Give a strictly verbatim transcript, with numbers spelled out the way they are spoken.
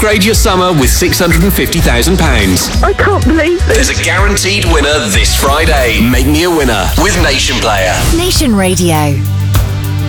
Upgrade your summer with six hundred fifty thousand pounds. I can't believe this. There's a guaranteed winner this Friday. Make me a winner with Nation Player. Nation Radio.